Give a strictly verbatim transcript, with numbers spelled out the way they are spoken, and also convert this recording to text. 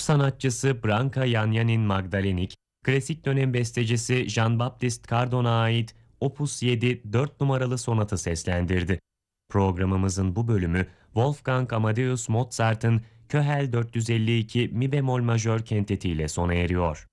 Sanatçısı Branka Yanyanin Magdalenik, klasik dönem bestecisi Jean-Baptiste Cardon'a ait Opus yedi dört numaralı sonatı seslendirdi. Programımızın bu bölümü Wolfgang Amadeus Mozart'ın Köhel dört yüz elli iki Mi bemol majör kenteti ile sona eriyor.